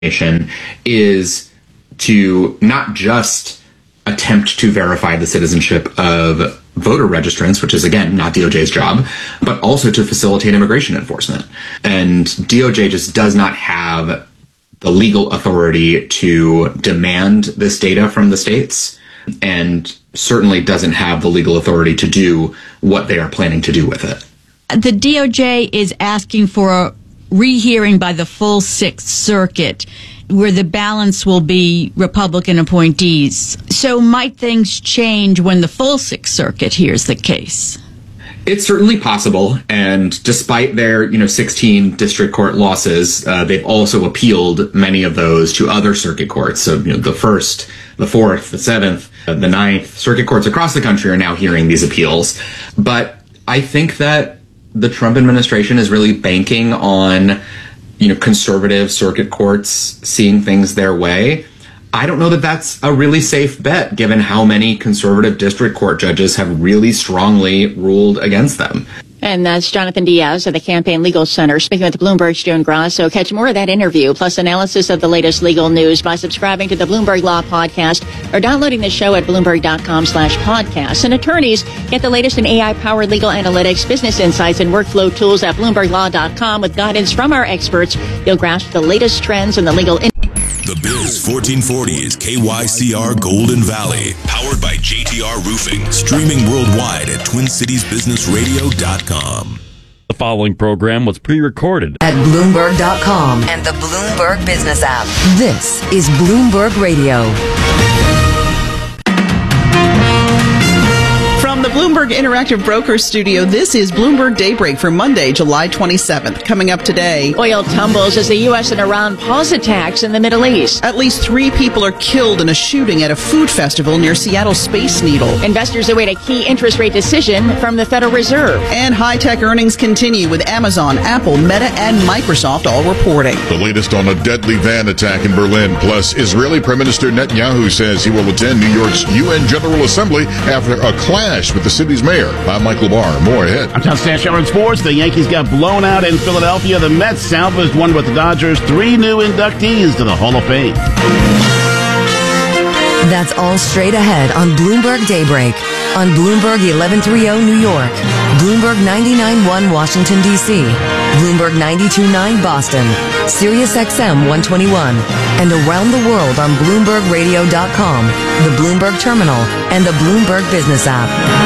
is to not just attempt to verify the citizenship of voter registrants, which is, again, not DOJ's job, but also to facilitate immigration enforcement. And DOJ just does not have the legal authority to demand this data from the states, and certainly doesn't have the legal authority to do what they are planning to do with it. The DOJ is asking for a rehearing by the full Sixth Circuit, where the balance will be Republican appointees. So might things change when the full Sixth Circuit hears the case? It's certainly possible, and despite their 16 district court losses, they've also appealed many of those to other circuit courts. So the First, the Fourth, the Seventh, the Ninth circuit courts across the country are now hearing these appeals. But I think that the Trump administration is really banking on conservative circuit courts seeing things their way. I don't know that that's a really safe bet, given how many conservative district court judges have really strongly ruled against them. And that's Jonathan Diaz of the Campaign Legal Center speaking with Bloomberg's Joan Grasso. Catch more of that interview, plus analysis of the latest legal news by subscribing to the Bloomberg Law Podcast or downloading the show at Bloomberg.com/podcasts. And attorneys get the latest in AI-powered legal analytics, business insights, and workflow tools at BloombergLaw.com. With guidance from our experts, you'll grasp the latest trends in the legal industry. The Biz 1440 is KYCR Golden Valley, powered by JTR Roofing, streaming worldwide at TwinCitiesBusinessRadio.com. The following program was pre-recorded at Bloomberg.com and the Bloomberg Business app. This is Bloomberg Radio. From the Bloomberg Interactive Brokers Studio, this is Bloomberg Daybreak for Monday, July 27th. Coming up today, oil tumbles as the U.S. and Iran pause attacks in the Middle East. At least 3 people are killed in a shooting at a food festival near Seattle Space Needle. Investors await a key interest rate decision from the Federal Reserve. And high-tech earnings continue with Amazon, Apple, Meta, and Microsoft all reporting. The latest on a deadly van attack in Berlin. Plus, Israeli Prime Minister Netanyahu says he will attend New York's UN General Assembly after a clash with the city's mayor. I'm Michael Barr. More ahead. I'm Tom Stan Shepherd Sports. The Yankees got blown out in Philadelphia. The Mets salvaged one with the Dodgers. 3 new inductees to the Hall of Fame. That's all straight ahead on Bloomberg Daybreak. On Bloomberg 1130 New York, Bloomberg 99.1 Washington, D.C., Bloomberg 92.9 Boston, Sirius XM 121, and around the world on BloombergRadio.com, the Bloomberg Terminal, and the Bloomberg Business app.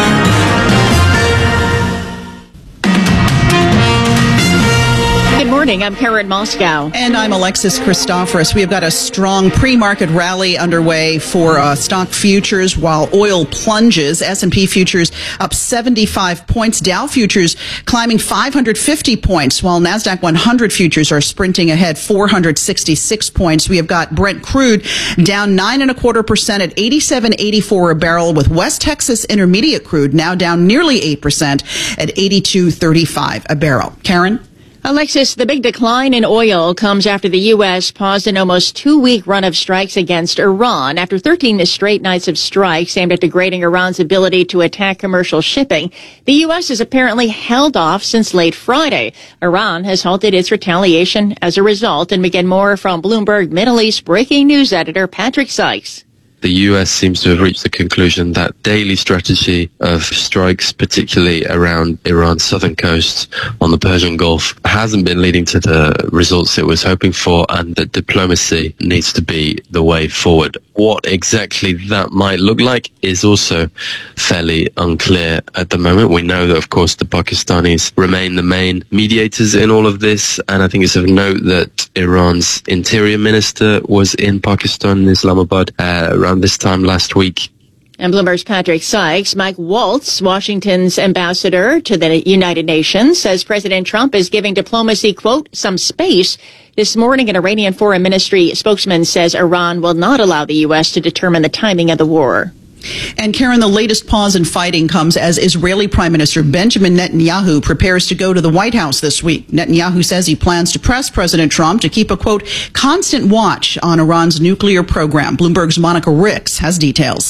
Good morning. I'm Karen Moscow. And I'm Alexis Christoforous. We have got a strong pre-market rally underway for stock futures while oil plunges. S&P futures up 75 points. Dow futures climbing 550 points, while NASDAQ 100 futures are sprinting ahead 466 points. We have got Brent crude down 9.25% at 87.84 a barrel, with West Texas Intermediate crude now down nearly 8% at 82.35 a barrel. Karen? Alexis, the big decline in oil comes after the U.S. paused an almost 2-week run of strikes against Iran. After 13 straight nights of strikes aimed at degrading Iran's ability to attack commercial shipping, the U.S. has apparently held off since late Friday. Iran has halted its retaliation as a result. And we get more from Bloomberg Middle East breaking news editor Patrick Sykes. The US seems to have reached the conclusion that daily strategy of strikes, particularly around Iran's southern coast on the Persian Gulf, hasn't been leading to the results it was hoping for, and that diplomacy needs to be the way forward. What exactly that might look like is also fairly unclear at the moment. We know that, of course, the Pakistanis remain the main mediators in all of this, and I think it's of note that Iran's interior minister was in Pakistan, in Islamabad, around this time last week. And Bloomberg's Patrick Sykes. Mike Waltz, Washington's ambassador to the United Nations, says President Trump is giving diplomacy, quote, some space. This morning, an Iranian foreign ministry spokesman says Iran will not allow the U.S. to determine the timing of the war. And Karen, the latest pause in fighting comes as Israeli Prime Minister Benjamin Netanyahu prepares to go to the White House this week. Netanyahu says he plans to press President Trump to keep a, quote, constant watch on Iran's nuclear program. Bloomberg's Monica Ricks has details.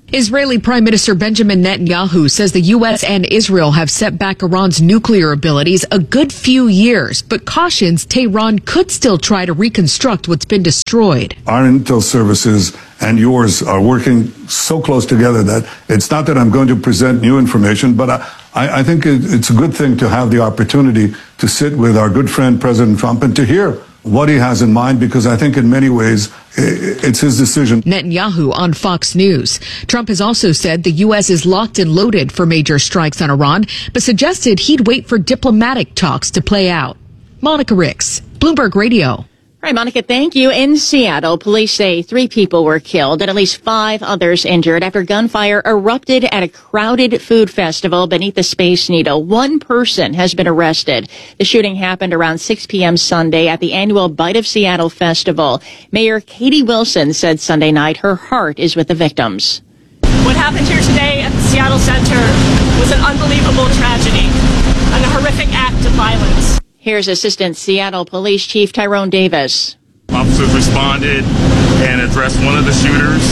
Israeli Prime Minister Benjamin Netanyahu says the U.S. and Israel have set back Iran's nuclear abilities a good few years, but cautions Tehran could still try to reconstruct what's been destroyed. Our intel services and yours are working so close together that it's not that I'm going to present new information, but I think it's a good thing to have the opportunity to sit with our good friend President Trump and to hear what he has in mind, because I think in many ways it's his decision. Netanyahu on Fox News. Trump has also said the U.S. is locked and loaded for major strikes on Iran, but suggested he'd wait for diplomatic talks to play out. Monica Ricks, Bloomberg Radio. All right, Monica, thank you. In Seattle, police say 3 people were killed and at least 5 others injured after gunfire erupted at a crowded food festival beneath the Space Needle. 1 person has been arrested. The shooting happened around 6 p.m. Sunday at the annual Bite of Seattle festival. Mayor Katie Wilson said Sunday night her heart is with the victims. What happened here today at the Seattle Center was an unbelievable tragedy and a horrific act of violence. Here's Assistant Seattle Police Chief Tyrone Davis. Officers responded and addressed one of the shooters.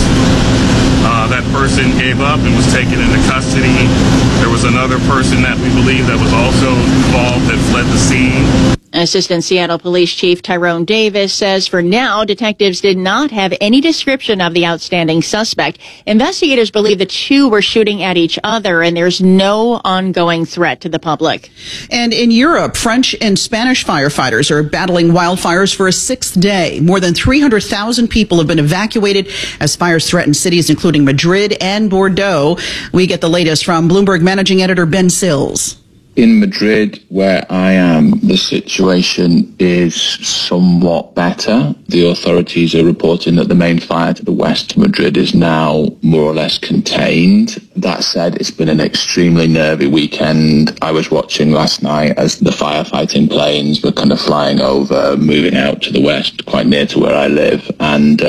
That person gave up and was taken into custody. There was another person that we believe that was also involved that fled the scene. Assistant Seattle Police Chief Tyrone Davis says for now, detectives did not have any description of the outstanding suspect. Investigators believe the 2 were shooting at each other, and there's no ongoing threat to the public. And in Europe, French and Spanish firefighters are battling wildfires for a 6th day. More than 300,000 people have been evacuated as fires threaten cities including Madrid and Bordeaux. We get the latest from Bloomberg Managing Editor Ben Sills. In Madrid, where I am, the situation is somewhat better. The authorities are reporting that the main fire to the west of Madrid is now more or less contained. That said, it's been an extremely nervy weekend. I was watching last night as the firefighting planes were kind of flying over, moving out to the west, quite near to where I live. And,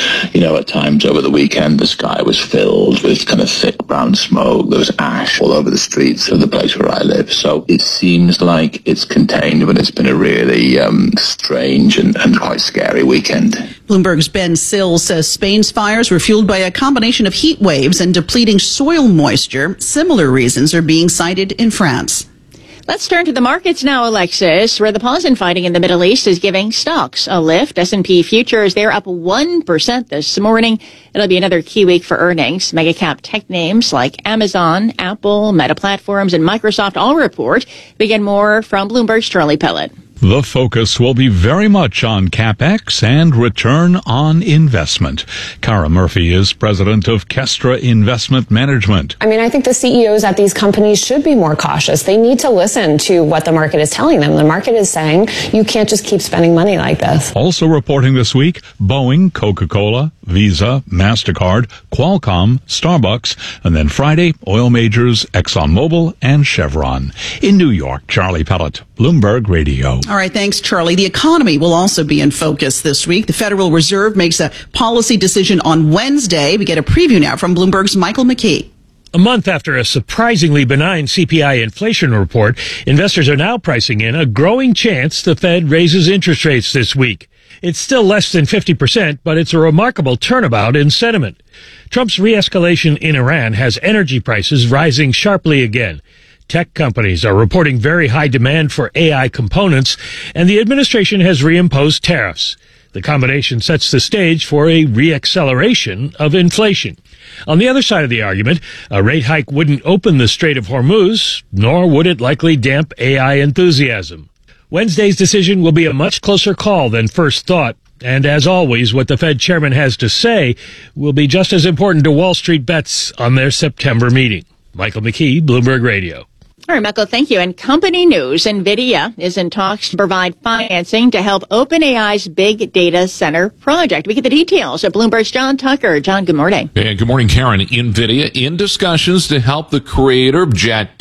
at times over the weekend, the sky was filled with kind of thick brown smoke. There was ash all over the streets of the place where I live. So it seems like it's contained, but it's been a really strange and quite scary weekend. Bloomberg's Ben Sills says Spain's fires were fueled by a combination of heat waves and depleting soil moisture. Similar reasons are being cited in France. Let's turn to the markets now, Alexis, where the pause in fighting in the Middle East is giving stocks a lift. S&P futures, they're up 1% this morning. It'll be another key week for earnings. Mega cap tech names like Amazon, Apple, Meta Platforms, and Microsoft all report. Begin more from Bloomberg's Charlie Pellet. The focus will be very much on CapEx and return on investment. Cara Murphy is president of Kestra Investment Management. I think the CEOs at these companies should be more cautious. They need to listen to what the market is telling them. The market is saying you can't just keep spending money like this. Also reporting this week, Boeing, Coca-Cola, Visa, MasterCard, Qualcomm, Starbucks, and then Friday, oil majors ExxonMobil and Chevron. In New York, Charlie Pellet, Bloomberg Radio. All right, thanks, Charlie. The economy will also be in focus this week. The Federal Reserve makes a policy decision on Wednesday. We get a preview now from Bloomberg's Michael McKee. A month after a surprisingly benign CPI inflation report, investors are now pricing in a growing chance the Fed raises interest rates this week. It's still less than 50%, but it's a remarkable turnabout in sentiment. Trump's re-escalation in Iran has energy prices rising sharply again. Tech companies are reporting very high demand for AI components, and the administration has reimposed tariffs. The combination sets the stage for a re-acceleration of inflation. On the other side of the argument, a rate hike wouldn't open the Strait of Hormuz, nor would it likely damp AI enthusiasm. Wednesday's decision will be a much closer call than first thought, and as always, what the Fed chairman has to say will be just as important to Wall Street bets on their September meeting. Michael McKee, Bloomberg Radio. All right, Michael, thank you. And company news, NVIDIA is in talks to provide financing to help OpenAI's big data center project. We get the details at Bloomberg's John Tucker. John, good morning. Hey, good morning, Karen. NVIDIA in discussions to help the creator of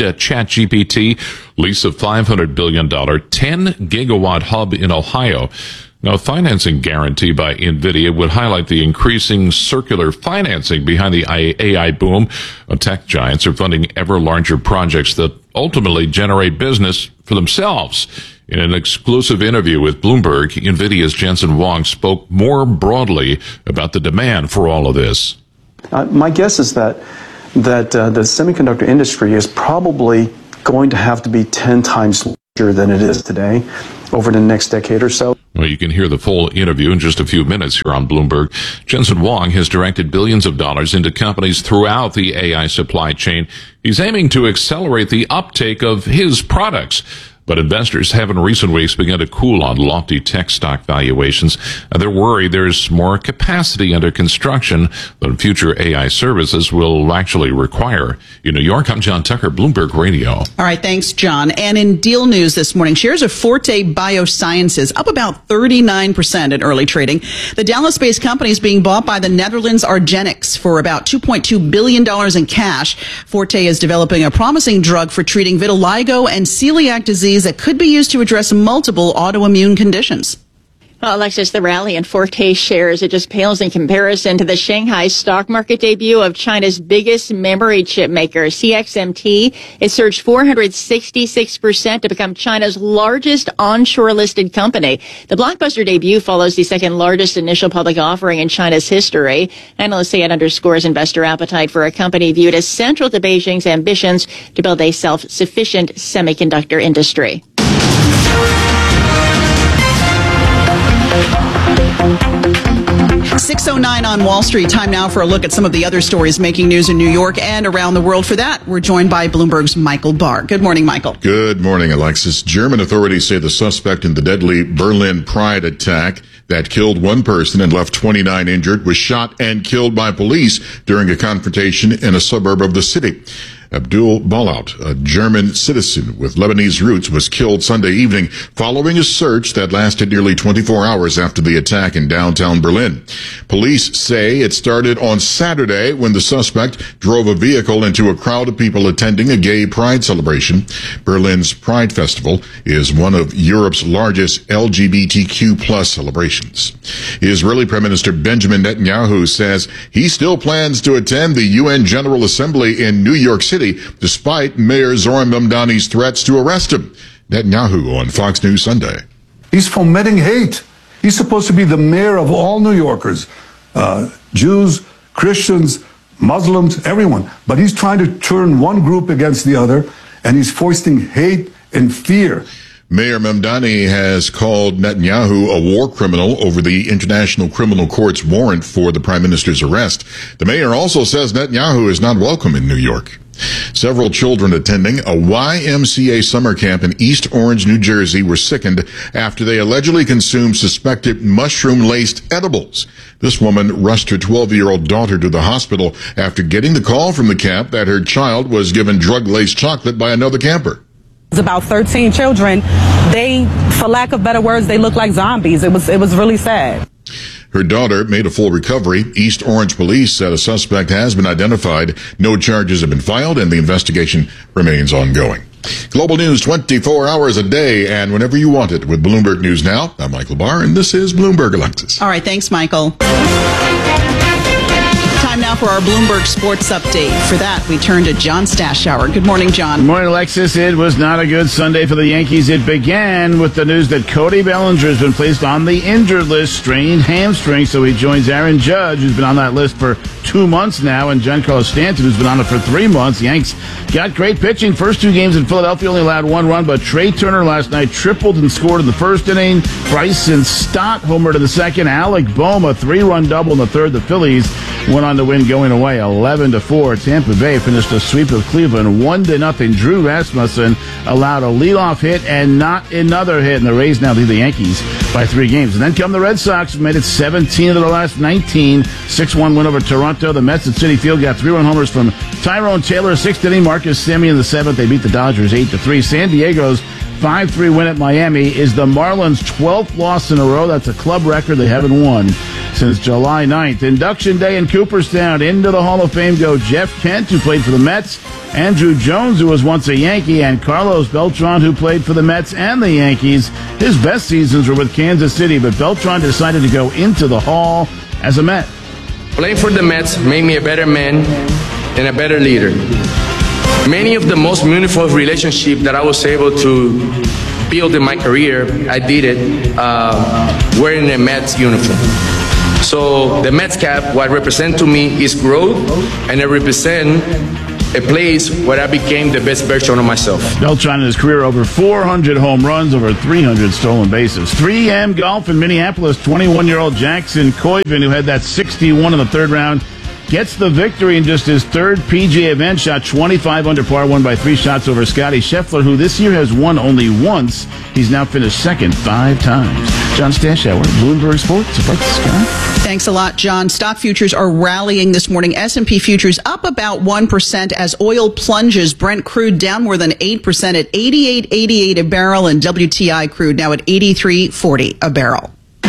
ChatGPT lease a $500 billion 10-gigawatt hub in Ohio. Now, a financing guarantee by NVIDIA would highlight the increasing circular financing behind the AI boom. Tech giants are funding ever larger projects that ultimately generate business for themselves. In an exclusive interview with Bloomberg, NVIDIA's Jensen Huang spoke more broadly about the demand for all of this. My guess is that the semiconductor industry is probably going to have to be 10 times larger than it is today over the next decade or so. Well, you can hear the full interview in just a few minutes here on Bloomberg. Jensen Huang has directed billions of dollars into companies throughout the AI supply chain. He's aiming to accelerate the uptake of his products. But investors have in recent weeks begun to cool on lofty tech stock valuations. They're worried there's more capacity under construction than future AI services will actually require. In New York, I'm John Tucker, Bloomberg Radio. All right, thanks, John. And in deal news this morning, shares of Forte Biosciences up about 39% in early trading. The Dallas-based company is being bought by the Netherlands Argenix for about $2.2 billion in cash. Forte is developing a promising drug for treating vitiligo and celiac disease that could be used to address multiple autoimmune conditions. Well, Alexis, the rally in Forte shares, it just pales in comparison to the Shanghai stock market debut of China's biggest memory chip maker, CXMT. It surged 466% to become China's largest onshore listed company. The blockbuster debut follows the second largest initial public offering in China's history. Analysts say it underscores investor appetite for a company viewed as central to Beijing's ambitions to build a self-sufficient semiconductor industry. 6:09 on Wall Street. Time now for a look at some of the other stories making news in New York and around the world. For that, we're joined by Bloomberg's Michael Barr. Good morning, Michael. Good morning, Alexis. German authorities say the suspect in the deadly Berlin Pride attack that killed one person and left 29 injured was shot and killed by police during a confrontation in a suburb of the city. Abdul Balaut, a German citizen with Lebanese roots, was killed Sunday evening following a search that lasted nearly 24 hours after the attack in downtown Berlin. Police say it started on Saturday when the suspect drove a vehicle into a crowd of people attending a gay pride celebration. Berlin's Pride Festival is one of Europe's largest LGBTQ plus celebrations. Israeli Prime Minister Benjamin Netanyahu says he still plans to attend the UN General Assembly in New York City despite Mayor Zoran Mamdani's threats to arrest him. Netanyahu on Fox News Sunday. He's fomenting hate. He's supposed to be the mayor of all New Yorkers, Jews, Christians, Muslims, everyone. But he's trying to turn one group against the other, and he's foisting hate and fear. Mayor Mamdani has called Netanyahu a war criminal over the International Criminal Court's warrant for the prime minister's arrest. The mayor also says Netanyahu is not welcome in New York. Several children attending a YMCA summer camp in East Orange, New Jersey were sickened after they allegedly consumed suspected mushroom-laced edibles. This woman rushed her 12-year-old daughter to the hospital after getting the call from the camp that her child was given drug-laced chocolate by another camper. It's about 13 children. They, for lack of better words, they look like zombies. It was really sad. Her daughter made a full recovery. East Orange police said a suspect has been identified. No charges have been filed, and the investigation remains ongoing. Global news 24 hours a day and whenever you want it with Bloomberg News Now. I'm Michael Barr, and this is Bloomberg, Alexis. All right, thanks, Michael. Time now for our Bloomberg Sports Update. For that, we turn to John Stashower. Good morning, John. Good morning, Alexis. It was not a good Sunday for the Yankees. It began with the news that Cody Bellinger has been placed on the injured list, strained hamstring, so he joins Aaron Judge, who's been on that list for 2 months now, and Giancarlo Stanton, who's been on it for 3 months. The Yanks got great pitching. First 2 games in Philadelphia only allowed 1 run, but Trey Turner last night tripled and scored in the first inning. Bryson Stott homered in the second. Alec Bohm, a 3-run double in the third. The Phillies went on to win going away 11-4. Tampa Bay finished a sweep of Cleveland 1-0. Drew Rasmussen allowed a leadoff hit and not another hit, and the Rays now lead the Yankees by 3 games. And then come the Red Sox, who made it 17 of their last 19. 6-1 win over Toronto. The Mets at Citi Field got 3-run homers from Tyrone Taylor, 6th inning. Marcus Semien in the 7th. They beat the Dodgers 8-3. San Diego's 5-3 win at Miami is the Marlins' 12th loss in a row. That's a club record. They haven't won since July 9th. Induction day in Cooperstown. Into the Hall of Fame go Jeff Kent, who played for the Mets, Andrew Jones, who was once a Yankee, and Carlos Beltran, who played for the Mets and the Yankees. His best seasons were with Kansas City, but Beltran decided to go into the Hall as a Met. Playing for the Mets made me a better man and a better leader. Many of the most meaningful relationships that I was able to build in my career, I did it wearing a Mets uniform. So the Mets cap, what represent to me is growth, and it represent a place where I became the best version of myself. Beltran in his career over 400 home runs, over 300 stolen bases. 3M Golf in Minneapolis, 21-year-old Jackson Koiven, who had that 61 in the third round, gets the victory in just his third PGA event. Shot 25 under par, won by 3 shots over Scotty Scheffler, who this year has won only once. He's now finished second 5 times. John Stashower, Bloomberg Sports. Thanks a lot, John. Stock futures are rallying this morning. S&P futures up about 1% as oil plunges. Brent crude down more than 8% at $88.88 a barrel, and WTI crude now at $83.40 a barrel.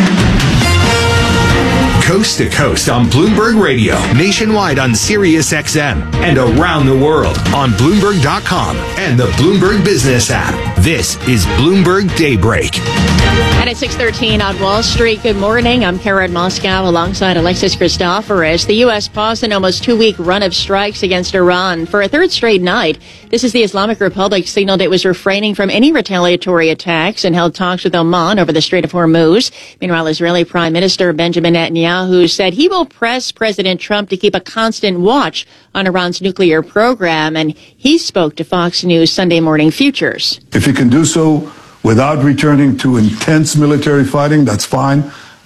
Coast to coast on Bloomberg Radio, nationwide on Sirius XM, and around the world on Bloomberg.com and the Bloomberg Business app. This is Bloomberg Daybreak. And at 6:13 on Wall Street, good morning. I'm Karen Moscow alongside Alexis Christoforous. The U.S. paused an almost 2-week run of strikes against Iran for a third straight night. This is the Islamic Republic signaled it was refraining from any retaliatory attacks and held talks with Oman over the Strait of Hormuz. Meanwhile, Israeli Prime Minister Benjamin Netanyahu said he will press President Trump to keep a constant watch on Iran's nuclear program, and he spoke to Fox News Sunday Morning Futures. If he can do so without returning to intense military fighting, that's fine.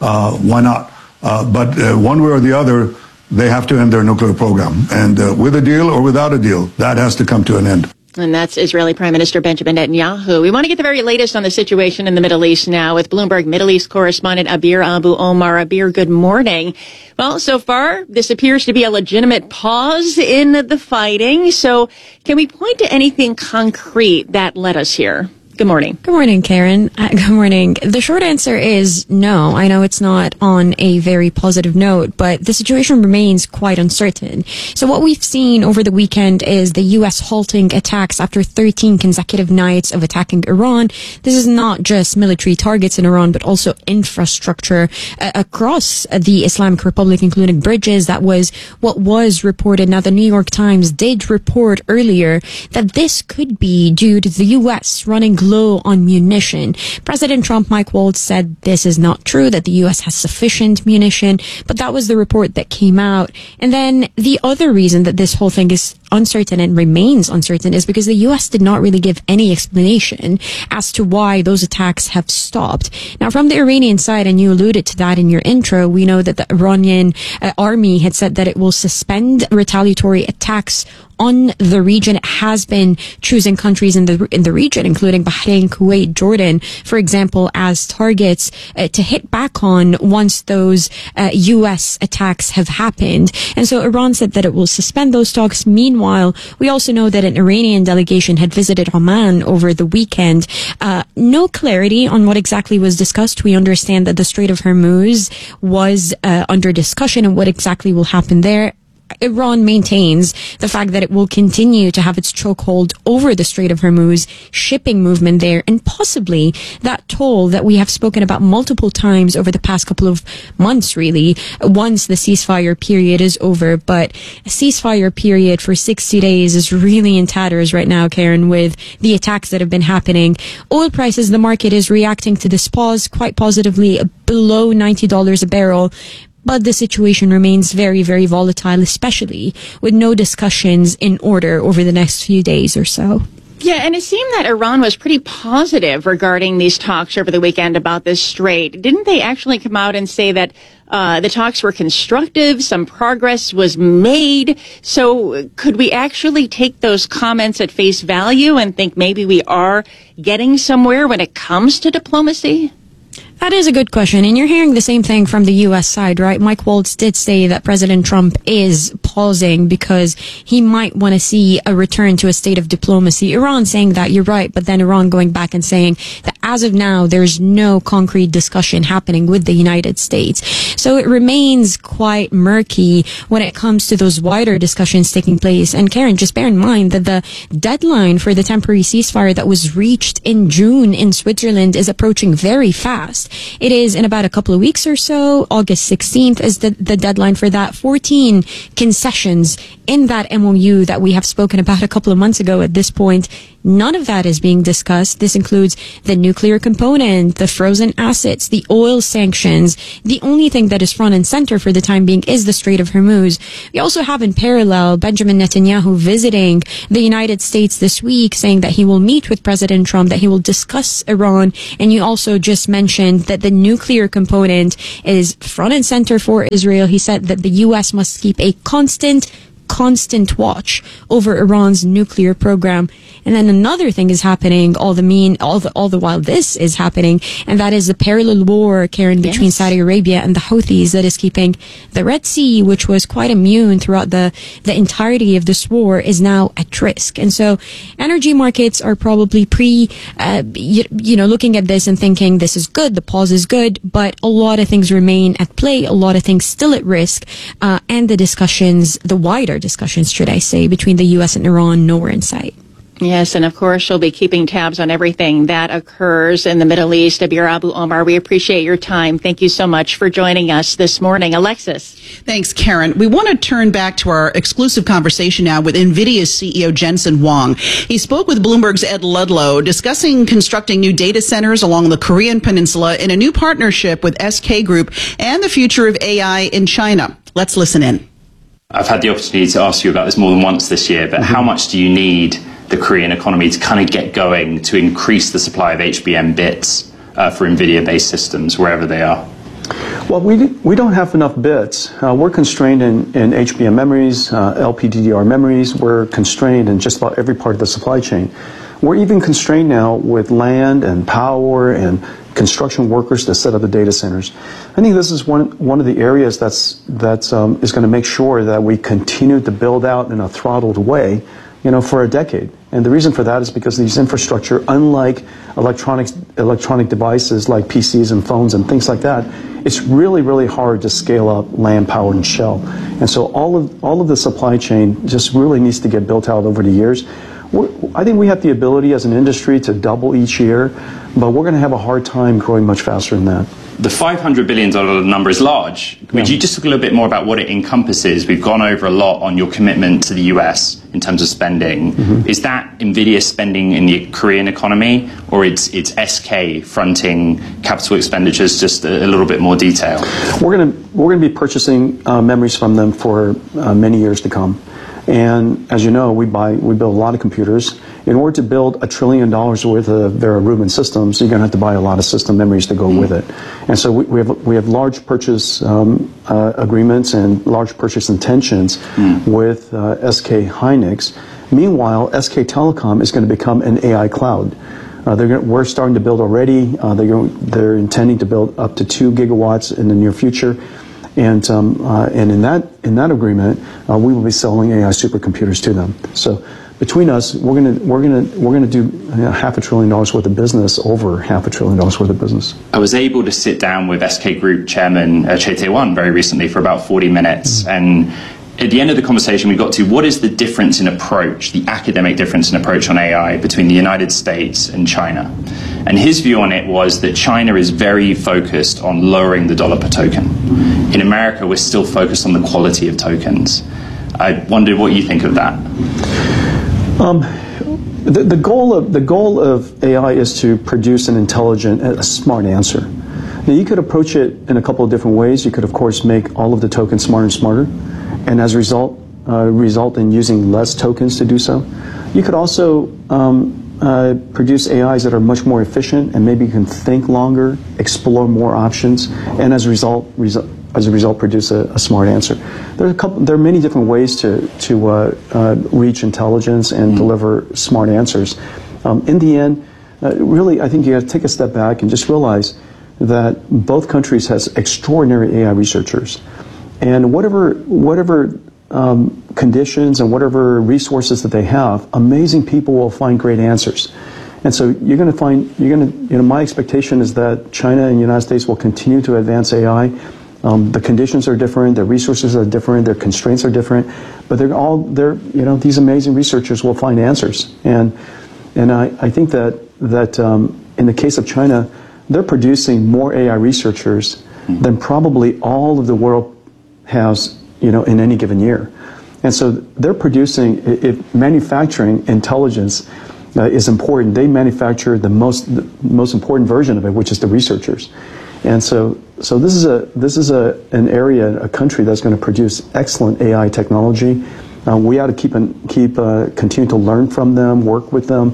Why not? But one way or the other, they have to end their nuclear program. And with a deal or without a deal, that has to come to an end. And that's Israeli Prime Minister Benjamin Netanyahu. We want to get the very latest on the situation in the Middle East now with Bloomberg Middle East correspondent Abir Abu Omar. Abir, good morning. Well, so far, this appears to be a legitimate pause in the fighting. So can we point to anything concrete that led us here? Good morning. Good morning, Karen. Good morning. The short answer is no. I know it's not on a very positive note, but the situation remains quite uncertain. So what we've seen over the weekend is the U.S. halting attacks after 13 consecutive nights of attacking Iran. This is not just military targets in Iran, but also infrastructure across the Islamic Republic, including bridges. That was what was reported. Now, the New York Times did report earlier that this could be due to the U.S. running low on munition. President Trump, Mike Waltz, said this is not true, that the U.S. has sufficient munition, but that was the report that came out. And then the other reason that this whole thing is uncertain and remains uncertain is because the U.S. did not really give any explanation as to why those attacks have stopped. Now, from the Iranian side, and you alluded to that in your intro, we know that the Iranian army had said that it will suspend retaliatory attacks on the region. It has been choosing countries in the region, including Bahrain, Kuwait, Jordan, for example, as targets to hit back on once those U.S. attacks have happened. And so Iran said that it will suspend those talks. Meanwhile, we also know that an Iranian delegation had visited Oman over the weekend. No clarity on what exactly was discussed. We understand that the Strait of Hormuz was under discussion and what exactly will happen there. Iran maintains the fact that it will continue to have its chokehold over the Strait of Hormuz, shipping movement there, and possibly that toll that we have spoken about multiple times over the past couple of months, really, once the ceasefire period is over. But a ceasefire period for 60 days is really in tatters right now, Karen, with the attacks that have been happening. Oil prices, the market is reacting to this pause quite positively, below $90 a barrel. But the situation remains very, very volatile, especially with no discussions in order over the next few days or so. Yeah, and it seemed that Iran was pretty positive regarding these talks over the weekend about this strait. Didn't they actually come out and say that the talks were constructive, some progress was made? So could we actually take those comments at face value and think maybe we are getting somewhere when it comes to diplomacy? That is a good question. And you're hearing the same thing from the U.S. side, right? Mike Waltz did say that President Trump is pausing because he might want to see a return to a state of diplomacy. Iran saying that, you're right, but then Iran going back and saying that as of now, there's no concrete discussion happening with the United States. So it remains quite murky when it comes to those wider discussions taking place. And Karen, just bear in mind that the deadline for the temporary ceasefire that was reached in June in Switzerland is approaching very fast. It is in about a couple of weeks or so. August 16th is the deadline for that. 14 concessions in that MOU that we have spoken about a couple of months ago at this point None of that is being discussed. This includes the nuclear component, the frozen assets, the oil sanctions. The only thing that is front and center for the time being is the Strait of Hormuz. We also have in parallel Benjamin Netanyahu visiting the United States this week, saying that he will meet with President Trump, that he will discuss Iran. And you also just mentioned that the nuclear component is front and center for Israel. He said that the U.S. must keep a constant watch over Iran's nuclear program. And then another thing is happening all the while this is happening, and that is the parallel war, Karen, between Saudi Arabia and the Houthis that is keeping the Red Sea, which was quite immune throughout the entirety of this war, is now at risk. And so energy markets are probably looking at this and thinking this is good, the pause is good, but a lot of things remain at play, a lot of things still at risk, and the wider discussions, should I say, between the U.S. and Iran, nowhere in sight. Yes, and of course, she'll be keeping tabs on everything that occurs in the Middle East. Abir Abu Omar, we appreciate your time. Thank you so much for joining us this morning. Alexis. Thanks, Karen. We want to turn back to our exclusive conversation now with NVIDIA's CEO, Jensen Huang. He spoke with Bloomberg's Ed Ludlow, discussing constructing new data centers along the Korean Peninsula in a new partnership with SK Group and the future of AI in China. Let's listen in. I've had the opportunity to ask you about this more than once this year, but how much do you need the Korean economy to kind of get going to increase the supply of HBM bits for NVIDIA-based systems wherever they are? Well, we don't have enough bits. We're constrained in HBM memories, LPDDR memories. We're constrained in just about every part of the supply chain. We're even constrained now with land and power and construction workers to set up the data centers. I think this is one of the areas that's is going to make sure that we continue to build out in a throttled way, for a decade. And the reason for that is because these infrastructure, unlike electronic devices like PCs and phones and things like that, it's really, really hard to scale up land, power, and shell. And so all of the supply chain just really needs to get built out over the years. I think we have the ability as an industry to double each year, but we're going to have a hard time growing much faster than that. The $500 billion number is large. Would you just talk a little bit more about what it encompasses? We've gone over a lot on your commitment to the US in terms of spending. Is that NVIDIA spending in the Korean economy, or it's SK fronting capital expenditures? Just a little bit more detail. We're going to be purchasing memories from them for many years to come. And as you know, we build a lot of computers. In order to build $1 trillion worth of Vera Rubin systems, you're going to have to buy a lot of system memories to go with it. And so we have large purchase agreements and large purchase intentions with SK Hynix. Meanwhile, SK Telecom is going to become an AI cloud. We're starting to build already. They're intending to build up to 2 gigawatts in the near future. And in that agreement, we will be selling AI supercomputers to them. So between us, we're gonna do $500 billion worth of business, over $500 billion worth of business. I was able to sit down with SK Group Chairman Choi Tae-won very recently for about 40 minutes, and at the end of the conversation, we got to what is the difference in approach, the academic difference in approach on AI between the United States and China. And his view on it was that China is very focused on lowering the dollar per token. In America, we're still focused on the quality of tokens. I wondered what you think of that. The goal of AI is to produce an intelligent, a smart answer. Now, you could approach it in a couple of different ways. You could, of course, make all of the tokens smarter and smarter, and as a result in using less tokens to do so. You could also produce AIs that are much more efficient and maybe can think longer, explore more options, and as a result produce a smart answer. There are many different ways to reach intelligence and deliver smart answers. In the end, really, I think you have to take a step back and just realize that both countries has extraordinary AI researchers, and whatever conditions and whatever resources that they have, amazing people will find great answers. And so my expectation is that China and the United States will continue to advance AI. The conditions are different, the resources are different, their constraints are different, but these amazing researchers will find answers. And I think that in the case of China, they're producing more AI researchers than probably all of the world has, in any given year. And so they're producing, manufacturing intelligence is important. They manufacture the most important version of it, which is the researchers. And so this is an area, a country that's going to produce excellent AI technology. We ought to continue to learn from them, work with them.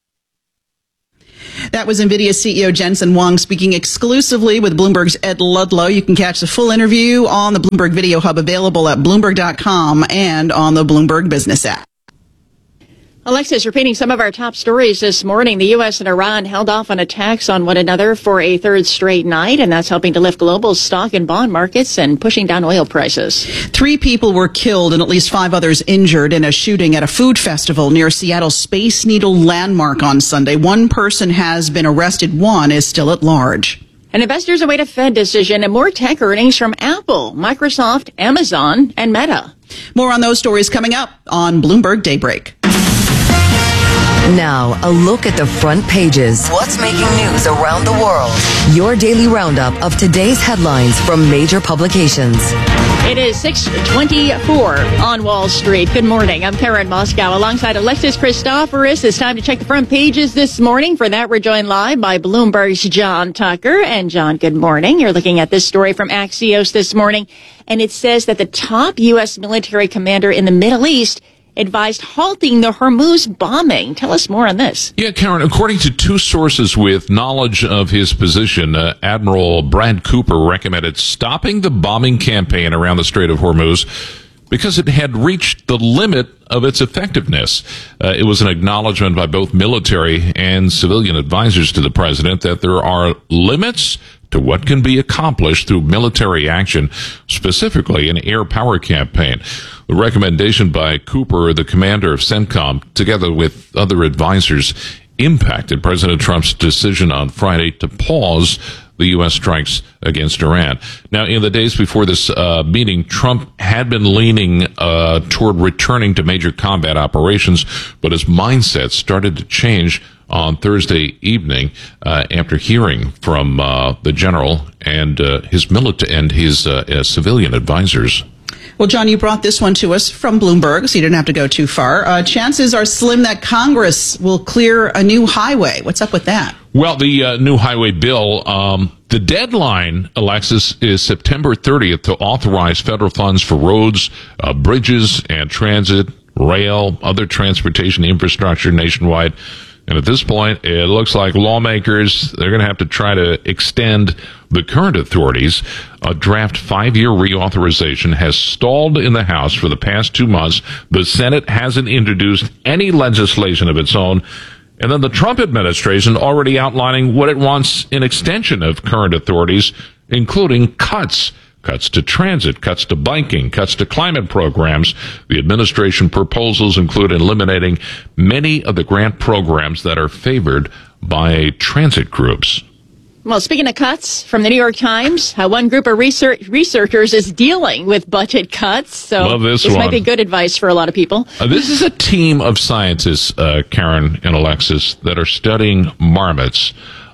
That was NVIDIA CEO Jensen Huang speaking exclusively with Bloomberg's Ed Ludlow. You can catch the full interview on the Bloomberg Video Hub, available at Bloomberg.com and on the Bloomberg Business app. Alexis, repeating some of our top stories this morning. The U.S. and Iran held off on attacks on one another for a third straight night, and that's helping to lift global stock and bond markets and pushing down oil prices. 3 people were killed and at least 5 others injured in a shooting at a food festival near Seattle's Space Needle Landmark on Sunday. 1 person has been arrested. 1 is still at large. And investors await a Fed decision and more tech earnings from Apple, Microsoft, Amazon, and Meta. More on those stories coming up on Bloomberg Daybreak. Now, a look at the front pages. What's making news around the world? Your daily roundup of today's headlines from major publications. It is 6:24 on Wall Street. Good morning. I'm Karen Moscow alongside Alexis Christoforous. It's time to check the front pages this morning. For that, we're joined live by Bloomberg's John Tucker. And John, good morning. You're looking at this story from Axios this morning, and it says that the top U.S. military commander in the Middle East advised halting the Hormuz bombing. Tell us more on this. Yeah, Karen, according to 2 sources with knowledge of his position, Admiral Brad Cooper recommended stopping the bombing campaign around the Strait of Hormuz because it had reached the limit of its effectiveness. It was an acknowledgement by both military and civilian advisors to the president that there are limits to what can be accomplished through military action, specifically an air power campaign. The recommendation by Cooper, the commander of CENTCOM, together with other advisors, impacted President Trump's decision on Friday to pause the U.S. strikes against Iran. Now, in the days before this meeting, Trump had been leaning toward returning to major combat operations, but his mindset started to change on Thursday evening after hearing from the general and his civilian advisors. Well, John, you brought this one to us from Bloomberg, so you didn't have to go too far. Chances are slim that Congress will clear a new highway. What's up with that? Well, the new highway bill, the deadline, Alexis, is September 30th to authorize federal funds for roads, bridges, and transit, rail, other transportation infrastructure nationwide. And at this point, it looks like lawmakers, they're going to have to try to extend the current authorities. A draft 5-year reauthorization has stalled in the House for the past 2 months. The Senate hasn't introduced any legislation of its own. And then the Trump administration already outlining what it wants in extension of current authorities, including cuts to transit, cuts to biking, cuts to climate programs. The administration proposals include eliminating many of the grant programs that are favored by transit groups. Well, speaking of cuts, from the New York Times, how one group of researchers is dealing with budget cuts. So love this might be good advice for a lot of people. This is a team of scientists, Karen and Alexis, that are studying marmots.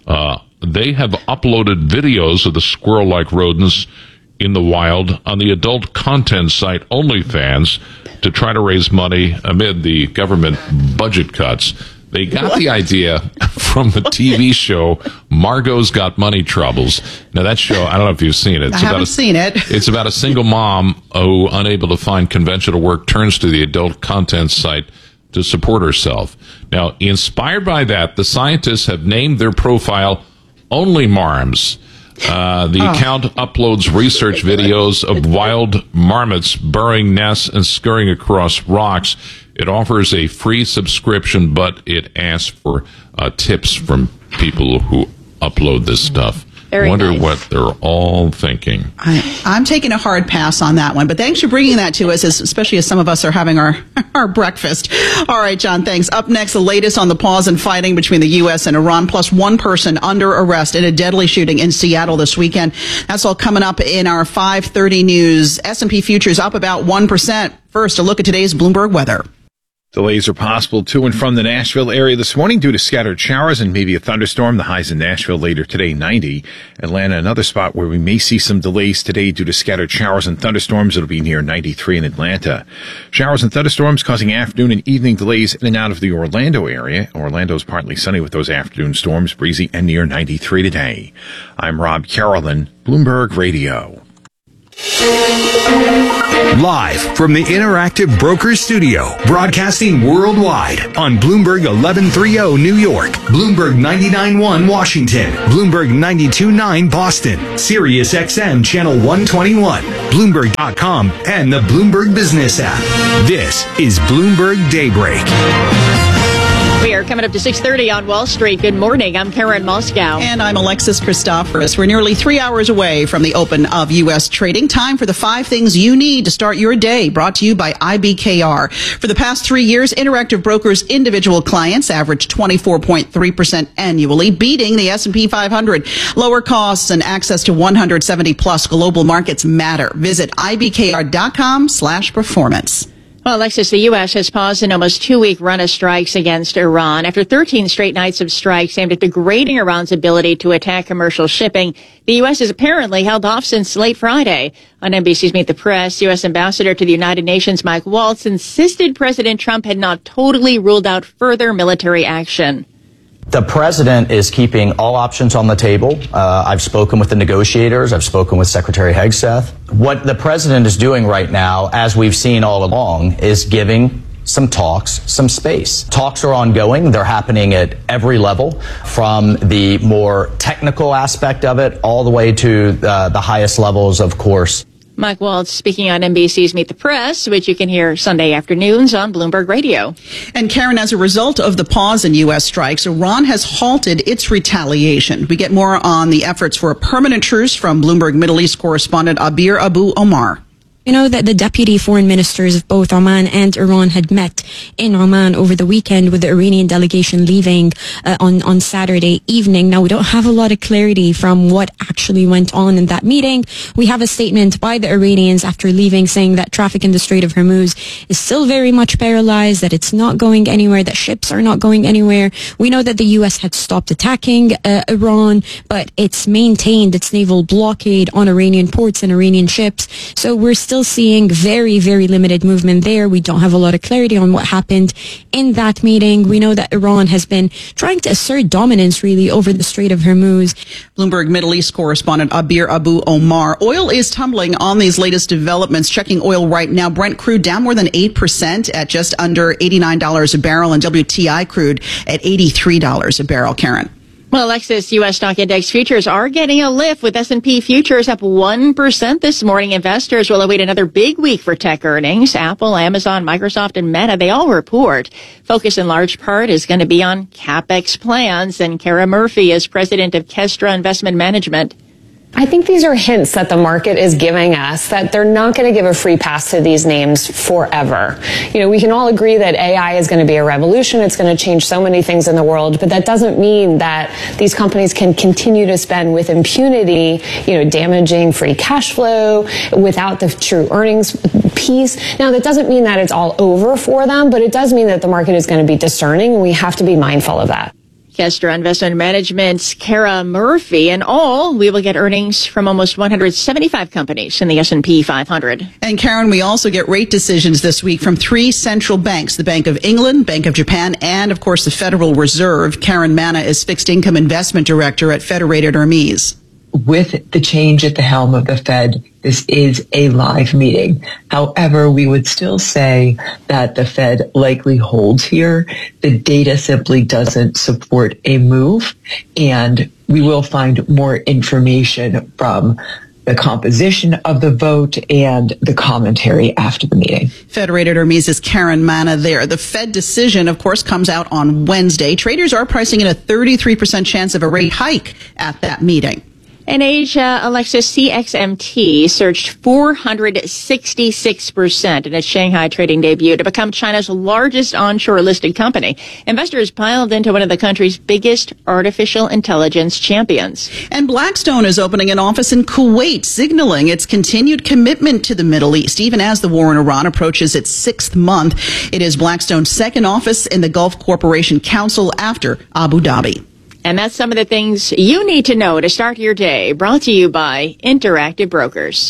They have uploaded videos of the squirrel-like rodents in the wild on the adult content site OnlyFans to try to raise money amid the government budget cuts. They got the idea from the TV show Margot's Got Money Troubles. Now, that show, I don't know if you've seen it. I haven't seen it. It's about a single mom who, unable to find conventional work, turns to the adult content site to support herself. Now, inspired by that, the scientists have named their profile Only Marms. The account uploads research videos of wild marmots burrowing nests and scurrying across rocks. It offers a free subscription, but it asks for tips from people who upload this stuff. Very Wonder nice. what they're all thinking. I'm taking a hard pass on that one, but thanks for bringing that to us, especially as some of us are having our breakfast. All right, John, thanks. Up next, the latest on the pause in fighting between the U.S. and Iran, plus 1 person under arrest in a deadly shooting in Seattle this weekend. That's all coming up in our 5:30 news. S&P futures up about 1%. First, a look at today's Bloomberg weather. Delays are possible to and from the Nashville area this morning due to scattered showers and maybe a thunderstorm. The highs in Nashville later today, 90. Atlanta, another spot where we may see some delays today due to scattered showers and thunderstorms. It'll be near 93 in Atlanta. Showers and thunderstorms causing afternoon and evening delays in and out of the Orlando area. Orlando's partly sunny with those afternoon storms, breezy and near 93 today. I'm Rob Carolyn, Bloomberg Radio. Live from the Interactive Brokers Studio, broadcasting worldwide on Bloomberg 1130 New York, Bloomberg 99.1 Washington, Bloomberg 92.9 Boston, Sirius XM Channel 121, Bloomberg.com, and the Bloomberg Business app. This is Bloomberg Daybreak. We are coming up to 6:30 on Wall Street. Good morning. I'm Karen Moscow. And I'm Alexis Christoforous. We're nearly 3 hours away from the open of U.S. trading. Time for the 5 things you need to start your day. Brought to you by IBKR. For the past 3 years, Interactive Brokers individual clients averaged 24.3% annually, beating the S&P 500. Lower costs and access to 170-plus global markets matter. Visit IBKR.com/performance. Well, Alexis, the U.S. has paused an almost 2-week run of strikes against Iran. After 13 straight nights of strikes aimed at degrading Iran's ability to attack commercial shipping, the U.S. has apparently held off since late Friday. On NBC's Meet the Press, U.S. Ambassador to the United Nations Mike Waltz insisted President Trump had not totally ruled out further military action. The president is keeping all options on the table. I've spoken with the negotiators. I've spoken with Secretary Hegseth. What the president is doing right now, as we've seen all along, is giving some talks, some space. Talks are ongoing. They're happening at every level, from the more technical aspect of it all the way to the highest levels, of course. Mike Waltz speaking on NBC's Meet the Press, which you can hear Sunday afternoons on Bloomberg Radio. And Karen, as a result of the pause in U.S. strikes, Iran has halted its retaliation. We get more on the efforts for a permanent truce from Bloomberg Middle East correspondent Abir Abu Omar. You know that the deputy foreign ministers of both Oman and Iran had met in Oman over the weekend, with the Iranian delegation leaving on Saturday evening. Now, we don't have a lot of clarity from what actually went on in that meeting. We have a statement by the Iranians after leaving saying that traffic in the Strait of Hormuz is still very much paralyzed, that it's not going anywhere, that ships are not going anywhere. We know that the U.S. had stopped attacking Iran, but it's maintained its naval blockade on Iranian ports and Iranian ships. So we're still seeing very, very limited movement there. We don't have a lot of clarity on what happened in that meeting. We know that Iran has been trying to assert dominance really over the Strait of Hormuz. Bloomberg Middle East correspondent Abir Abu Omar. Oil is tumbling on these latest developments. Checking oil right now. Brent crude down more than 8% at just under $89 a barrel, and WTI crude at $83 a barrel. Karen. Well, Alexis, U.S. stock index futures are getting a lift, with S&P futures up 1% this morning. Investors will await another big week for tech earnings. Apple, Amazon, Microsoft, and Meta, they all report. Focus in large part is going to be on CapEx plans. And Kara Murphy is president of Kestra Investment Management. I think these are hints that the market is giving us that they're not going to give a free pass to these names forever. You know, we can all agree that AI is going to be a revolution. It's going to change so many things in the world, but that doesn't mean that these companies can continue to spend with impunity, damaging free cash flow without the true earnings piece. Now, that doesn't mean that it's all over for them, but it does mean that the market is going to be discerning, and we have to be mindful of that. Kestra Investment Management's Kara Murphy. In all, we will get earnings from almost 175 companies in the S&P 500. And Karen, we also get rate decisions this week from 3 central banks, the Bank of England, Bank of Japan, and, of course, the Federal Reserve. Karen Manna is Fixed Income Investment Director at Federated Hermes. With the change at the helm of the Fed, this is a live meeting. However, we would still say that the Fed likely holds here. The data simply doesn't support a move, and we will find more information from the composition of the vote and the commentary after the meeting. Federated Hermes' Karen Manna there. The Fed decision, of course, comes out on Wednesday. Traders are pricing in a 33% chance of a rate hike at that meeting. In Asia, Alexis, CXMT surged 466% in its Shanghai trading debut to become China's largest onshore listed company. Investors piled into one of the country's biggest artificial intelligence champions. And Blackstone is opening an office in Kuwait, signaling its continued commitment to the Middle East, even as the war in Iran approaches its 6th month. It is Blackstone's second office in the Gulf Cooperation Council after Abu Dhabi. And that's some of the things you need to know to start your day. Brought to you by Interactive Brokers.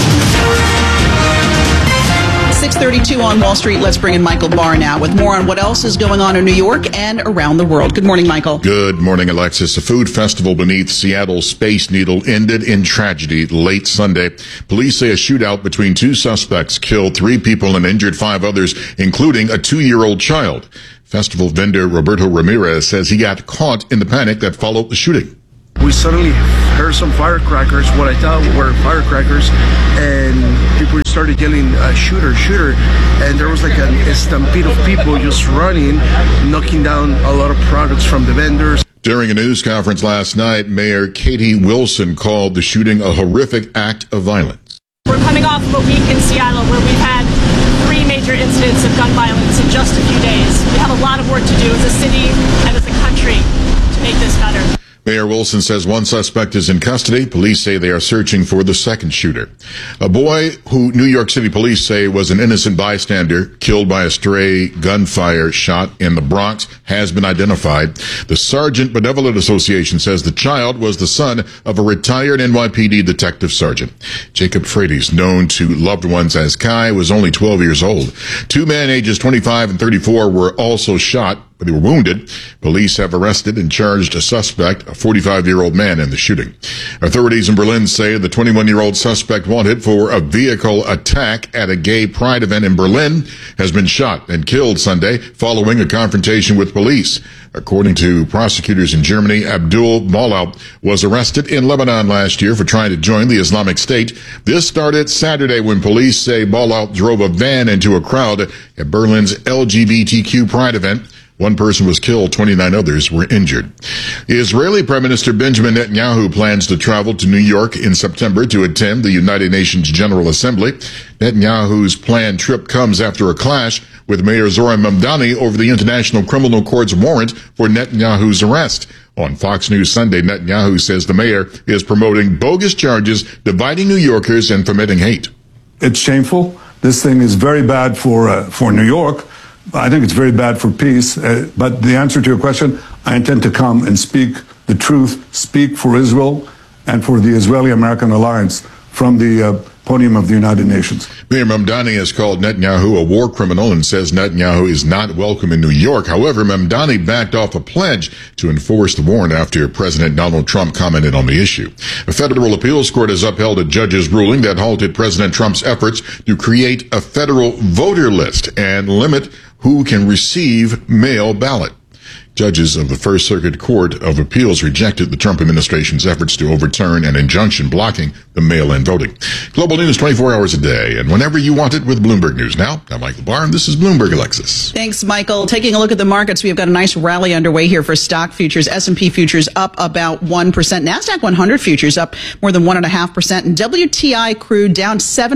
6:32 on Wall Street. Let's bring in Michael Barr now with more on what else is going on in New York and around the world. Good morning, Michael. Good morning, Alexis. A food festival beneath Seattle's Space Needle ended in tragedy late Sunday. Police say a shootout between two suspects killed 3 people and injured 5 others, including a 2-year-old child. Festival vendor Roberto Ramirez says he got caught in the panic that followed the shooting. We suddenly heard some firecrackers, what I thought were firecrackers, and people started yelling, shooter, shooter, and there was like a stampede of people just running, knocking down a lot of products from the vendors. During a news conference last night, Mayor Katie Wilson called the shooting a horrific act of violence. We're coming off of a week in Seattle where we've had 3 major incidents of gun violence in just a few days. We have a lot of work to do as a city and as a country to make this better. Mayor Wilson says one suspect is in custody. Police say they are searching for the second shooter. A boy who New York City police say was an innocent bystander killed by a stray gunfire shot in the Bronx has been identified. The Sergeant Benevolent Association says the child was the son of a retired NYPD detective sergeant. Jacob Frades, known to loved ones as Kai, was only 12 years old. 2 men ages 25 and 34 were also shot, but they were wounded. Police have arrested and charged a suspect, a 45-year-old man, in the shooting. Authorities in Berlin say the 21-year-old suspect wanted for a vehicle attack at a gay pride event in Berlin has been shot and killed Sunday following a confrontation with police. According to prosecutors in Germany, Abdul Balaut was arrested in Lebanon last year for trying to join the Islamic State. This started Saturday when police say Balaut drove a van into a crowd at Berlin's LGBTQ pride event. 1 person was killed, 29 others were injured. Israeli Prime Minister Benjamin Netanyahu plans to travel to New York in September to attend the United Nations General Assembly. Netanyahu's planned trip comes after a clash with Mayor Zoran Mamdani over the International Criminal Court's warrant for Netanyahu's arrest. On Fox News Sunday, Netanyahu says the mayor is promoting bogus charges, dividing New Yorkers, and fomenting hate. It's shameful. This thing is very bad for New York. I think it's very bad for peace. But the answer to your question, I intend to come and speak the truth, speak for Israel and for the Israeli-American alliance from the podium of the United Nations. Mayor Mamdani has called Netanyahu a war criminal and says Netanyahu is not welcome in New York. However, Mamdani backed off a pledge to enforce the warrant after President Donald Trump commented on the issue. A federal appeals court has upheld a judge's ruling that halted President Trump's efforts to create a federal voter list and limit who can receive mail ballot. Judges of the First Circuit Court of Appeals rejected the Trump administration's efforts to overturn an injunction blocking the mail-in voting. Global news 24 hours a day and whenever you want it with Bloomberg News. Now, I'm Michael Barr, and this is Bloomberg Alexis. Thanks, Michael. Taking a look at the markets, we've got a nice rally underway here for stock futures. S&P futures up about 1%. NASDAQ 100 futures up more than 1.5%. And WTI crude down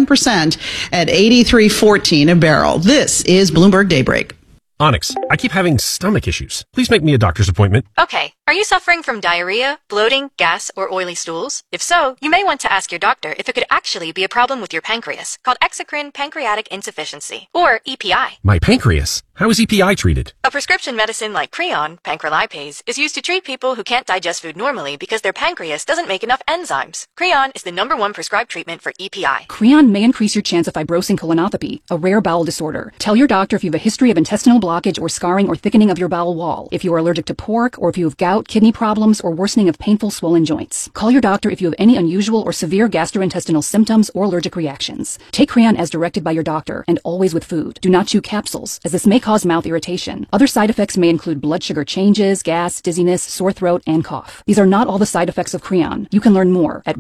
7% at $83.14 a barrel. This is Bloomberg Daybreak. Onyx, I keep having stomach issues. Please make me a doctor's appointment. Okay. Are you suffering from diarrhea, bloating, gas, or oily stools? If so, you may want to ask your doctor if it could actually be a problem with your pancreas, called exocrine pancreatic insufficiency, or EPI. My pancreas? How is EPI treated? A prescription medicine like Creon, pancrelipase, is used to treat people who can't digest food normally because their pancreas doesn't make enough enzymes. Creon is the #1 prescribed treatment for EPI. Creon may increase your chance of fibrosing colonopathy, a rare bowel disorder. Tell your doctor if you have a history of intestinal blockage or scarring or thickening of your bowel wall, if you are allergic to pork, or if you have gout, kidney problems, or worsening of painful swollen joints. Call your doctor if you have any unusual or severe gastrointestinal symptoms or allergic reactions. Take Creon as directed by your doctor, and always with food. Do not chew capsules, as this may cause mouth irritation. Other side effects may include blood sugar changes, gas, dizziness, sore throat, and cough. These are not all the side effects of Creon. You can learn more at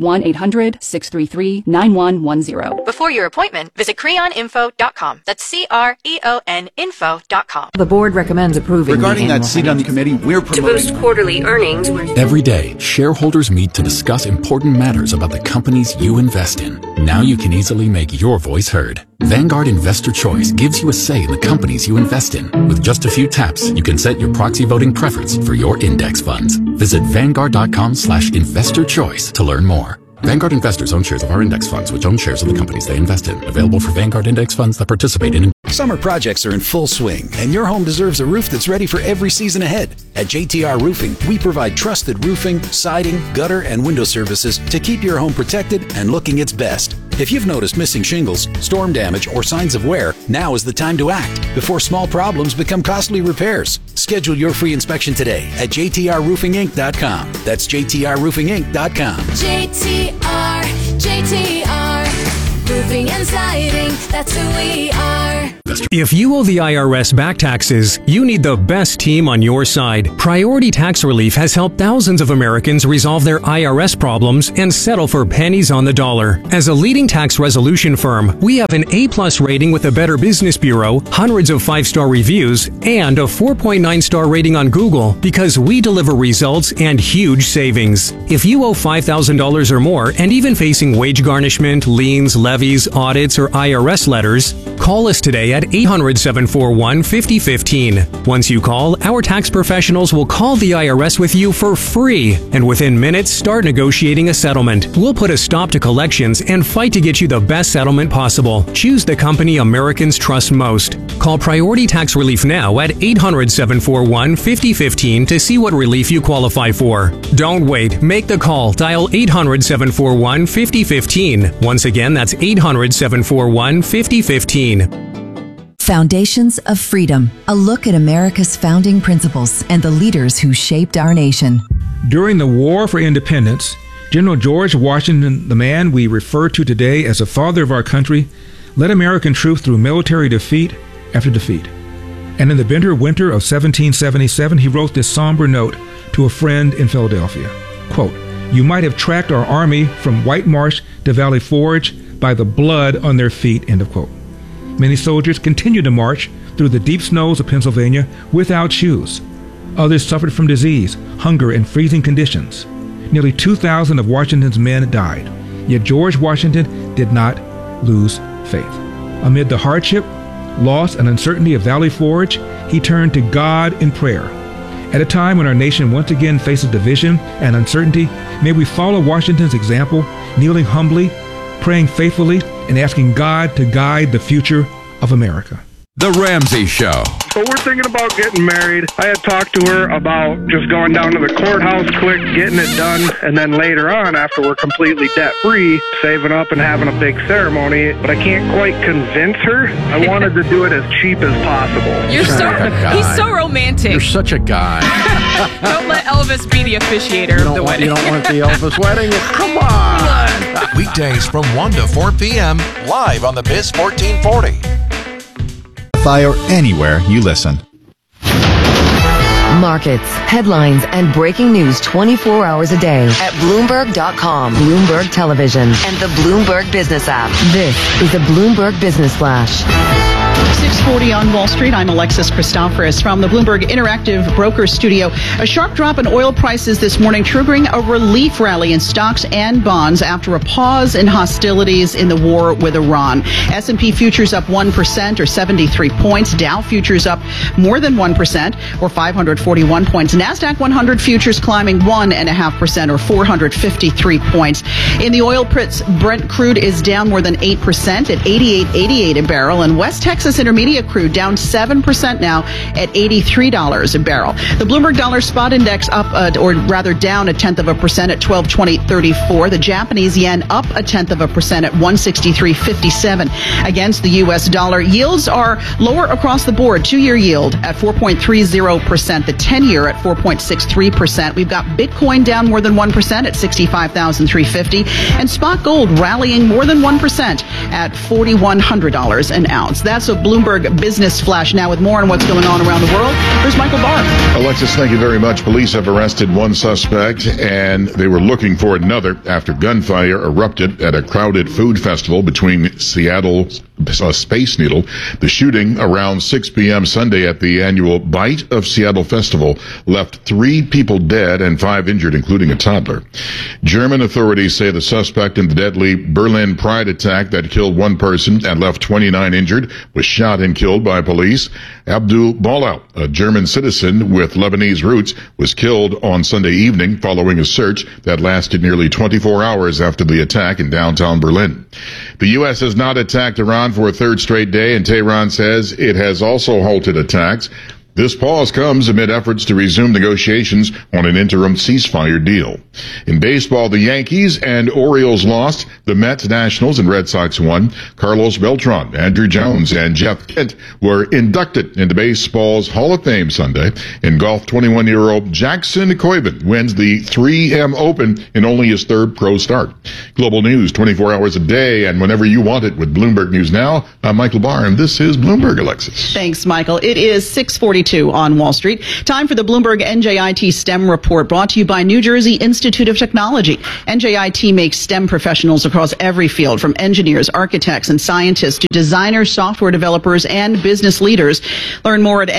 1-800-633-9110. Before your appointment, visit creoninfo.com. That's CREON info.com. Bloomberg.com. The board recommends approving. Regarding that seat on the committee, we're promoting. To boost quarterly earnings. Every day, shareholders meet to discuss important matters about the companies you invest in. Now you can easily make your voice heard. Vanguard Investor Choice gives you a say in the companies you invest in. With just a few taps, you can set your proxy voting preference for your index funds. Visit Vanguard.com/investor choice to learn more. Vanguard investors own shares of our index funds, which own shares of the companies they invest in. Available for Vanguard index funds that participate in. Summer projects are in full swing, and your home deserves a roof that's ready for every season ahead. At JTR Roofing, we provide trusted roofing, siding, gutter, and window services to keep your home protected and looking its best. If you've noticed missing shingles, storm damage, or signs of wear, now is the time to act before small problems become costly repairs. Schedule your free inspection today at jtrroofinginc.com. That's jtrroofinginc.com. JTR, roofing and siding, that's who we are. If you owe the IRS back taxes, you need the best team on your side. Priority Tax Relief has helped thousands of Americans resolve their IRS problems and settle for pennies on the dollar. As a leading tax resolution firm, we have an A+ rating with the Better Business Bureau, hundreds of 5-star reviews, and a 4.9-star rating on Google because we deliver results and huge savings. If you owe $5,000 or more and even facing wage garnishment, liens, levies, audits, or IRS letters, call us today at 800-741-5015. Once you call, our tax professionals will call the IRS with you for free, and within minutes start negotiating a settlement. We'll put a stop to collections and fight to get you the best settlement possible. Choose the company Americans trust most. Call Priority Tax Relief now at 800-741-5015 to see what relief you qualify for. Don't wait. Make the call. Dial 800-741-5015. Once again, that's 800-741-5015. Foundations of Freedom, a look at America's founding principles and the leaders who shaped our nation. During the War for Independence, General George Washington, the man we refer to today as the father of our country, led American troops through military defeat after defeat. And in the bitter winter of 1777, he wrote this somber note to a friend in Philadelphia. Quote, "You might have tracked our army from White Marsh to Valley Forge by the blood on their feet," end of quote. Many soldiers continued to march through the deep snows of Pennsylvania without shoes. Others suffered from disease, hunger, and freezing conditions. Nearly 2,000 of Washington's men died. Yet George Washington did not lose faith. Amid the hardship, loss, and uncertainty of Valley Forge, he turned to God in prayer. At a time when our nation once again faces division and uncertainty, may we follow Washington's example, kneeling humbly, praying faithfully, and asking God to guide the future of America. The Ramsey Show. So we're thinking about getting married. I had talked to her about just going down to the courthouse quick, getting it done, and then later on, after we're completely debt-free, saving up and having a big ceremony. But I can't quite convince her. I wanted to do it as cheap as possible. He's so romantic. You're such a guy. Don't let Elvis be the officiator of the wedding. You don't want the Elvis wedding? Come on. Weekdays from 1 to 4 p.m. live on the Biz 1440. Or anywhere you listen. Markets, headlines, and breaking news 24 hours a day at Bloomberg.com, Bloomberg Television, and the Bloomberg Business app. This is a Bloomberg Business Flash. 6:40 on Wall Street. I'm Alexis Christoforous from the Bloomberg Interactive Brokers Studio. A sharp drop in oil prices this morning, triggering a relief rally in stocks and bonds after a pause in hostilities in the war with Iran. S&P futures up 1% or 73 points. Dow futures up more than 1% or 541 points. NASDAQ 100 futures climbing 1.5% or 453 points. In the oil pits, Brent crude is down more than 8% at 88.88 a barrel, and West Texas Intermediate crude down 7% now at $83 a barrel. The Bloomberg Dollar Spot Index up, or rather down 0.1% at 1220.34. The Japanese yen up 0.1% at 163.57 against the U.S. dollar. Yields are lower across the board. 2-year yield at 4.30%. The 10-year at 4.63%. We've got Bitcoin down more than 1% at 65,350, and spot gold rallying more than 1% at $4,100 an ounce. That's a Bloomberg Business Flash. Now with more on what's going on around the world, here's Michael Barr. Alexis, thank you very much. Police have arrested one suspect, and they were looking for another after gunfire erupted at a crowded food festival between Seattle's Space Needle. The shooting around 6 p.m. Sunday at the annual Bite of Seattle Festival left 3 people dead and 5 injured, including a toddler. German authorities say the suspect in the deadly Berlin Pride attack that killed 1 person and left 29 injured was shot and killed by police. Abdul Balau, a German citizen with Lebanese roots, was killed on Sunday evening following a search that lasted nearly 24 hours after the attack in downtown Berlin. The U.S. has not attacked Iran for a 3rd straight day, and Tehran says it has also halted attacks. This pause comes amid efforts to resume negotiations on an interim ceasefire deal. In baseball, the Yankees and Orioles lost. The Mets, Nationals, and Red Sox won. Carlos Beltran, Andrew Jones, and Jeff Kent were inducted into baseball's Hall of Fame Sunday. In golf, 21-year-old Jackson Coibin wins the 3M Open in only his 3rd pro start. Global news 24 hours a day and whenever you want it with Bloomberg News Now. I'm Michael Barr, and this is Bloomberg, Alexis. Thanks, Michael. It is 6:42 on Wall Street. Time for the Bloomberg NJIT STEM report, brought to you by New Jersey Institute of Technology. NJIT makes STEM professionals across every field, from engineers, architects, and scientists to designers, software developers, and business leaders. Learn more at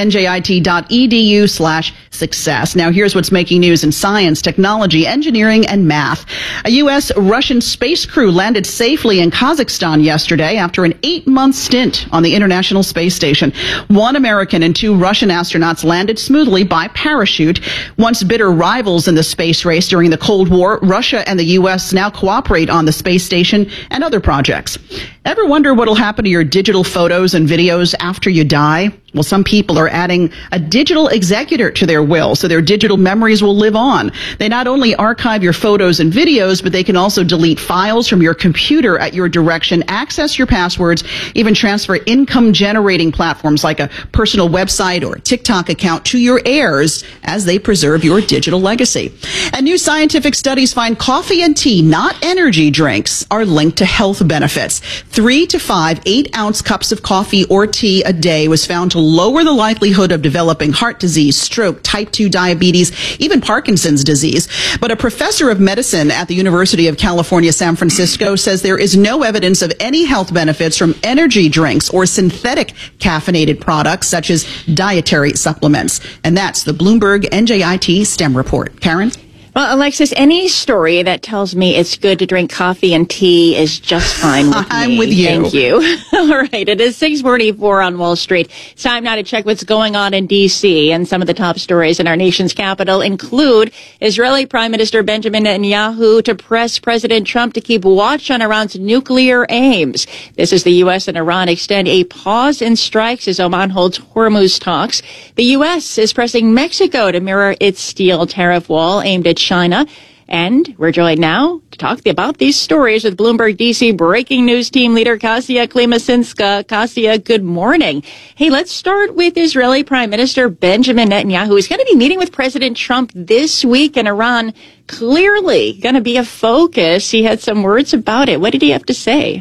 njit.edu/success. Now here's what's making news in science, technology, engineering, and math. A U.S.-Russian space crew landed safely in Kazakhstan yesterday after an 8-month stint on the International Space Station. 1 American and 2 Russian astronauts landed smoothly by parachute. Once bitter rivals in the space race during the Cold War, Russia and the U.S. now cooperate on the space station and other projects. Ever wonder what'll happen to your digital photos and videos after you die? Well, some people are adding a digital executor to their will, so their digital memories will live on. They not only archive your photos and videos, but they can also delete files from your computer at your direction, access your passwords, even transfer income-generating platforms like a personal website or a TikTok account to your heirs as they preserve your digital legacy. And new scientific studies find coffee and tea, not energy drinks, are linked to health benefits. 3 to 5 8-ounce cups of coffee or tea a day was found to lower the likelihood of developing heart disease, stroke, type 2 diabetes, even Parkinson's disease. But a professor of medicine at the University of California, San Francisco, says there is no evidence of any health benefits from energy drinks or synthetic caffeinated products such as dietary supplements. And that's the Bloomberg NJIT STEM report. Karen? Well, Alexis, any story that tells me it's good to drink coffee and tea is just fine with me. I'm with you. Thank you. All right. It is 6:44 on Wall Street. It's time now to check what's going on in D.C. And some of the top stories in our nation's capital include Israeli Prime Minister Benjamin Netanyahu to press President Trump to keep watch on Iran's nuclear aims. This as the U.S. and Iran extend a pause in strikes as Oman holds Hormuz talks. The U.S. is pressing Mexico to mirror its steel tariff wall aimed at China. And we're joined now to talk about these stories with Bloomberg DC breaking news team leader Kasia Klimasinska. Kasia, good morning. Hey, let's start with Israeli Prime Minister Benjamin Netanyahu, who's going to be meeting with President Trump this week in Iran. Clearly going to be a focus. He had some words about it. What did he have to say?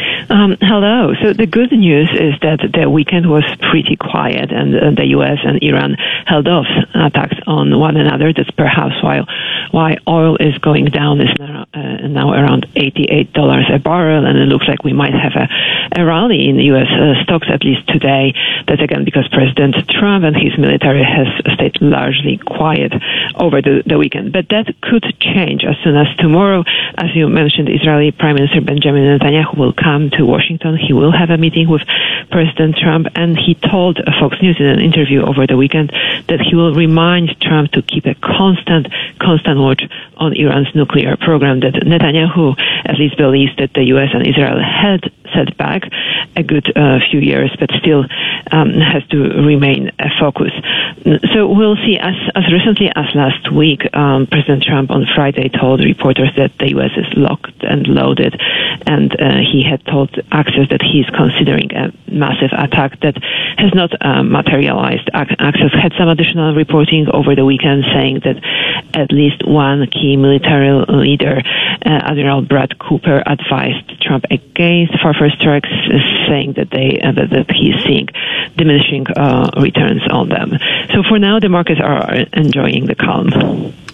Hello. So the good news is that the weekend was pretty quiet, and the U.S. and Iran held off attacks on one another. That's perhaps why oil is going down. Is now around $88 a barrel, and it looks like we might have a rally in the U.S. Stocks at least today. That's again because President Trump and his military has stayed largely quiet over the weekend. But that could change as soon as tomorrow. As you mentioned, Israeli Prime Minister Benjamin Netanyahu will come to Washington. He will have a meeting with President Trump, and he told Fox News in an interview over the weekend that he will remind Trump to keep a constant watch on Iran's nuclear program. That Netanyahu at least believes that the U.S. and Israel had set back a good few years, but still has to remain a focus. So we'll see. As recently as last week, President Trump on Friday told reporters that the U.S. is locked and loaded, and he had told Axios that he's considering a massive attack that has not materialized. Axios had some additional reporting over the weekend saying that at least one key military leader, Admiral Brad Cooper, advised Trump against far-fetched strikes, saying that that he's seeing diminishing returns on them. So for now, the markets are enjoying the calm.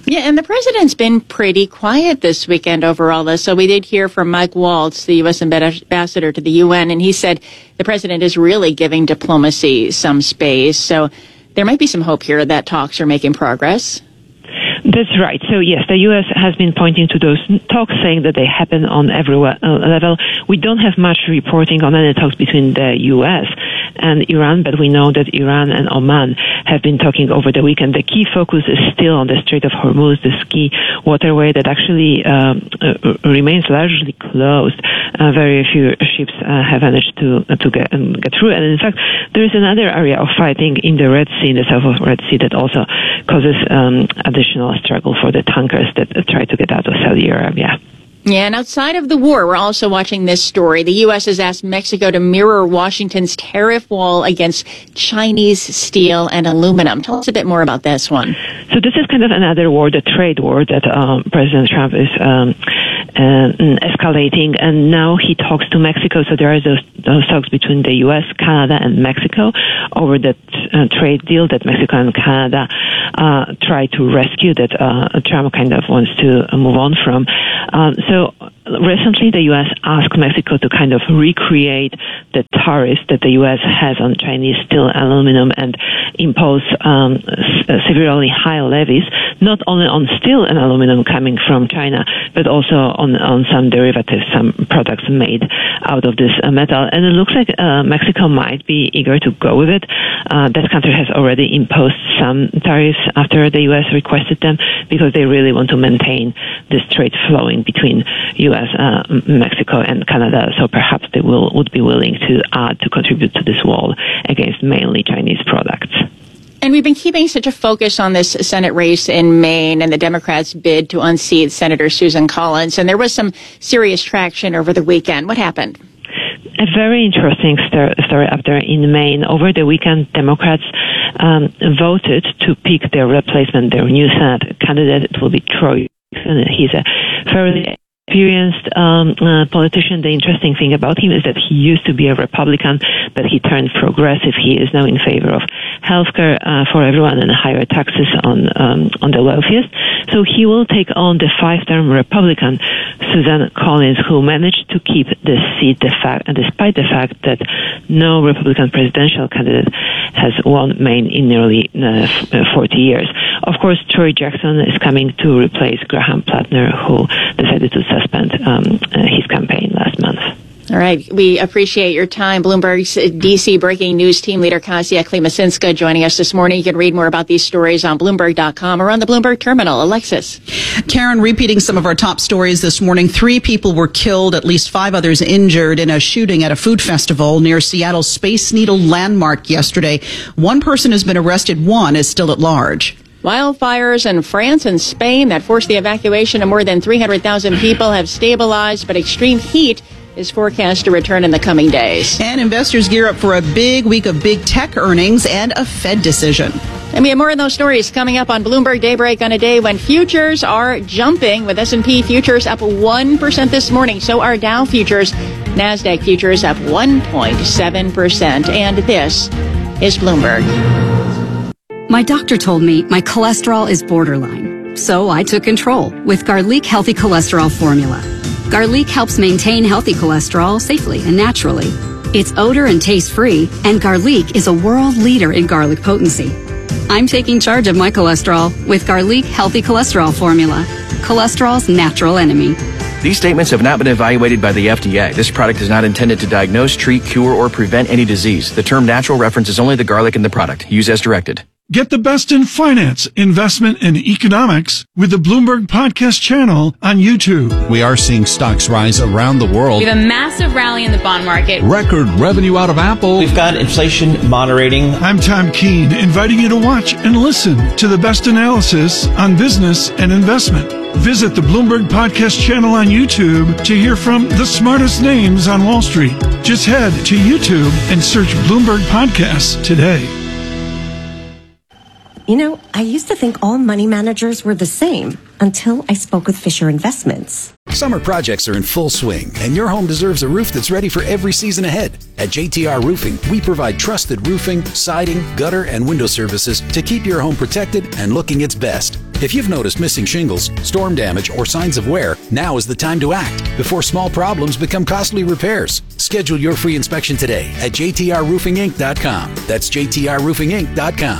Yeah, and the president's been pretty quiet this weekend over all this. So we did hear from Mike Waltz, the U.S. ambassador to the UN, and he said the president is really giving diplomacy some space. So there might be some hope here that talks are making progress. That's right. So, yes, the U.S. has been pointing to those talks, saying that they happen on every level. We don't have much reporting on any talks between the U.S. and Iran, but we know that Iran and Oman have been talking over the weekend. The key focus is still on the Strait of Hormuz, this key waterway that actually remains largely closed. Very few ships have managed to get through. And in fact, there is another area of fighting in the Red Sea, in the south of Red Sea, that also causes additional struggle for the tankers that try to get out of Saudi Arabia. Yeah, and outside of the war, we're also watching this story. The U.S. has asked Mexico to mirror Washington's tariff wall against Chinese steel and aluminum. Tell us a bit more about this one. So this is kind of another war, the trade war that President Trump is escalating, and now he talks to Mexico. So there are those talks between the U.S., Canada, and Mexico over that trade deal that Mexico and Canada try to rescue, that Trump kind of wants to move on from. So recently the U.S. asked Mexico to kind of recreate the tariffs that the U.S. has on Chinese steel, aluminum, and impose severely high levies, not only on steel and aluminum coming from China, but also on some derivatives, some products made out of this metal. And it looks like Mexico might be eager to go with it. That country has already imposed some tariffs after the U.S. requested them, because they really want to maintain this trade flowing between U.S., Mexico, and Canada. So perhaps they would be willing to contribute to this wall against mainly Chinese products. And we've been keeping such a focus on this Senate race in Maine and the Democrats' bid to unseat Senator Susan Collins. And there was some serious traction over the weekend. What happened? A very interesting story up there in Maine. Over the weekend, Democrats voted to pick their replacement, their new Senate candidate. It will be Troy. He's a fairly experienced politician. The interesting thing about him is that he used to be a Republican, but he turned progressive. He is now in favor of healthcare for everyone and higher taxes on the wealthiest. So he will take on the five-term Republican Susan Collins, who managed to keep the seat despite the fact that no Republican presidential candidate has won Maine in nearly 40 years. Of course, Troy Jackson is coming to replace Graham Plattner, who decided to suspend his campaign last month. All right. We appreciate your time. Bloomberg's D.C. breaking news team leader Kasia Klimasinska joining us this morning. You can read more about these stories on Bloomberg.com or on the Bloomberg terminal. Alexis. Karen, repeating some of our top stories this morning. 3 people were killed, at least 5 others injured in a shooting at a food festival near Seattle's Space Needle landmark yesterday. 1 person has been arrested. 1 is still at large. Wildfires in France and Spain that forced the evacuation of more than 300,000 people have stabilized, but extreme heat is forecast to return in the coming days. And investors gear up for a big week of big tech earnings and a Fed decision. And we have more of those stories coming up on Bloomberg Daybreak on a day when futures are jumping, with S&P futures up 1% this morning. So are Dow futures. NASDAQ futures up 1.7%. And this is Bloomberg. My doctor told me my cholesterol is borderline, so I took control with Garlic Healthy Cholesterol Formula. Garlic helps maintain healthy cholesterol safely and naturally. It's odor and taste-free, and Garlic is a world leader in garlic potency. I'm taking charge of my cholesterol with Garlic Healthy Cholesterol Formula, cholesterol's natural enemy. These statements have not been evaluated by the FDA. This product is not intended to diagnose, treat, cure, or prevent any disease. The term natural references only the garlic in the product. Use as directed. Get the best in finance, investment, and economics with the Bloomberg Podcast channel on YouTube. We are seeing stocks rise around the world. We have a massive rally in the bond market. Record revenue out of Apple. We've got inflation moderating. I'm Tom Keene, inviting you to watch and listen to the best analysis on business and investment. Visit the Bloomberg Podcast channel on YouTube to hear from the smartest names on Wall Street. Just head to YouTube and search Bloomberg Podcasts today. You know, I used to think all money managers were the same until I spoke with Fisher Investments. Summer projects are in full swing, and your home deserves a roof that's ready for every season ahead. At JTR Roofing, we provide trusted roofing, siding, gutter, and window services to keep your home protected and looking its best. If you've noticed missing shingles, storm damage, or signs of wear, now is the time to act before small problems become costly repairs. Schedule your free inspection today at jtrroofinginc.com. That's jtrroofinginc.com.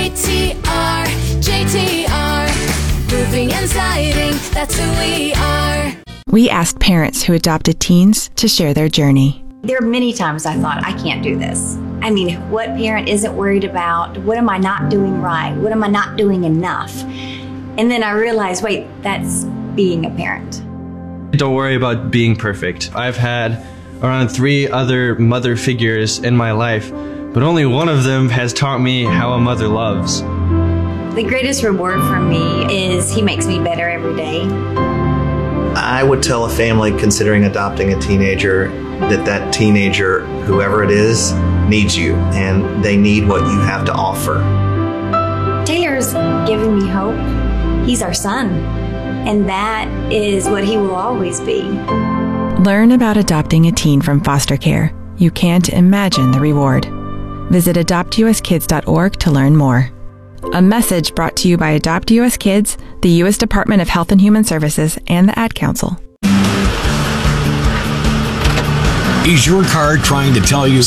JTR, Roofing and Siding, that's who we are. We asked parents who adopted teens to share their journey. There are many times I thought, I can't do this. I mean, what parent isn't worried about? What am I not doing right? What am I not doing enough? And then I realized, wait, that's being a parent. Don't worry about being perfect. I've had around 3 other mother figures in my life, but only one of them has taught me how a mother loves. The greatest reward for me is he makes me better every day. I would tell a family considering adopting a teenager that teenager, whoever it is, needs you, and they need what you have to offer. Taylor's given me hope. He's our son, and that is what he will always be. Learn about adopting a teen from foster care. You can't imagine the reward. Visit adoptuskids.org to learn more. A message brought to you by Adopt U.S. Kids, the U.S. Department of Health and Human Services, and the Ad Council. Is your car trying to tell you